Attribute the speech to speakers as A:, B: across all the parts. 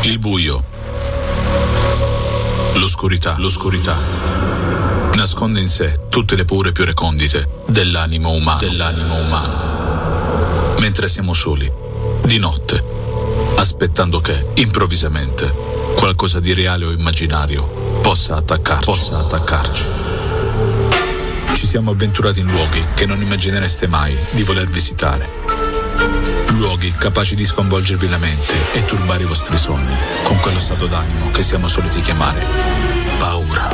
A: Il buio, l'oscurità nasconde in sé tutte le paure più recondite dell'animo umano. Mentre siamo soli, di notte, aspettando che, improvvisamente, qualcosa di reale o immaginario possa attaccarci. Ci siamo avventurati in luoghi che non immaginereste mai di voler visitare. Luoghi capaci di sconvolgervi la mente e turbare i vostri sogni con quello stato d'animo che siamo soliti chiamare paura.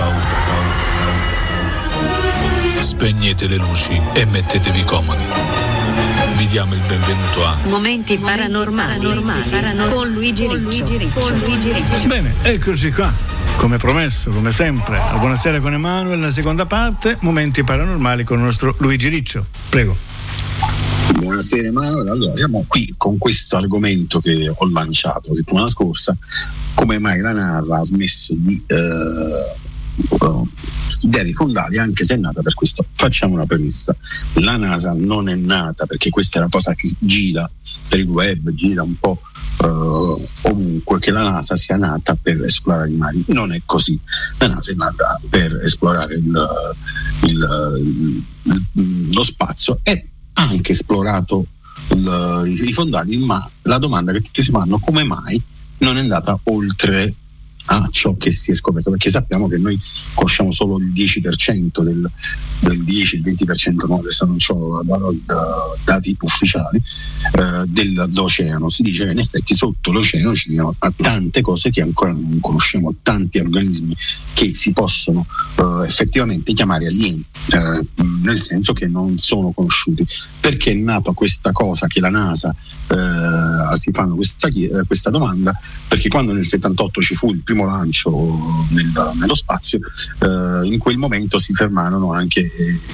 A: Spegnete le luci e mettetevi comodi. Vi diamo il benvenuto a
B: Momenti Paranormali con Luigi Riccio.
C: Bene, eccoci qua. Come promesso, come sempre, a Buonasera con Emanuele, la seconda parte, Momenti Paranormali con il nostro Luigi Riccio. Prego.
D: Buonasera Emanuele, allora siamo qui con questo argomento che ho lanciato la settimana scorsa: come mai la NASA ha smesso di studiare i fondali, anche se è nata per questo. Facciamo una premessa: la NASA non è nata perché questa è una cosa che gira per il web, gira un po' ovunque, che la NASA sia nata per esplorare i mari. Non è così. La NASA è nata per esplorare lo spazio e ha anche esplorato i fondali, ma la domanda che tutti si fanno: come mai non è andata oltre a ciò che si è scoperto? Perché sappiamo che noi conosciamo solo il 10% del 10, il 20%, no, adesso non ho dati ufficiali dell'oceano. Si dice che in effetti sotto l'oceano ci siano tante cose che ancora non conosciamo, tanti organismi che si possono effettivamente chiamare alieni, nel senso che non sono conosciuti. Perché è nata questa cosa che la NASA si fanno questa domanda? Perché quando nel 78 ci fu il primo lancio nello spazio, in quel momento si fermarono anche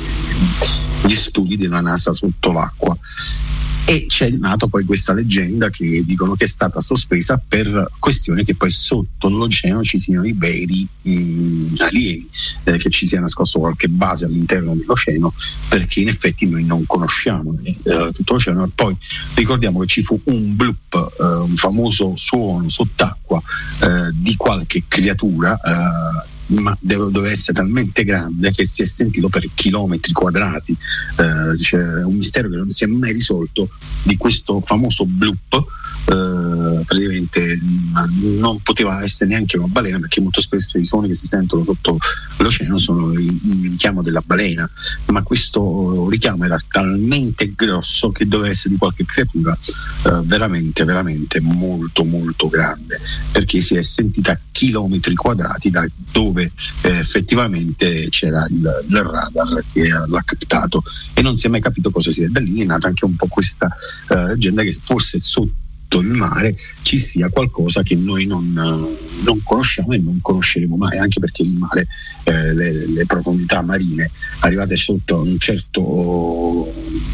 D: gli studi della NASA sotto l'acqua, e c'è nata poi questa leggenda che dicono che è stata sospesa per questione che poi sotto l'oceano ci siano i veri alieni, che ci sia nascosto qualche base all'interno dell'oceano, perché in effetti noi non conosciamo tutto l'oceano. E poi ricordiamo che ci fu un bloop, un famoso suono sott'acqua di qualche creatura, ma doveva essere talmente grande che si è sentito per chilometri quadrati. C'è un mistero che non si è mai risolto di questo famoso bloop. Praticamente non poteva essere neanche una balena, perché molto spesso i suoni che si sentono sotto l'oceano sono il richiamo della balena, ma questo richiamo era talmente grosso che doveva essere di qualche creatura veramente veramente molto molto grande, perché si è sentita a chilometri quadrati da dove effettivamente c'era il radar che l'ha captato, e non si è mai capito cosa sia. Da lì è nata anche un po' questa leggenda che forse sotto il mare ci sia qualcosa che noi non conosciamo e non conosceremo mai, anche perché il mare, le profondità marine arrivate sotto un certo,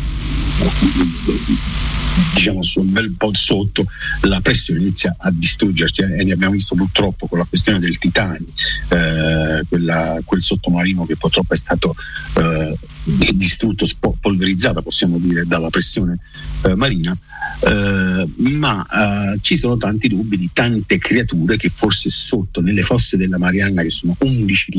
D: diciamo, su un bel po' sotto, la pressione inizia a distruggerci, e ne abbiamo visto purtroppo con la questione del Titanic, quel sottomarino che purtroppo è stato distrutto, polverizzato, possiamo dire, dalla pressione marina. Ma ci sono tanti dubbi di tante creature che forse sotto, nelle fosse della Marianna, che sono 11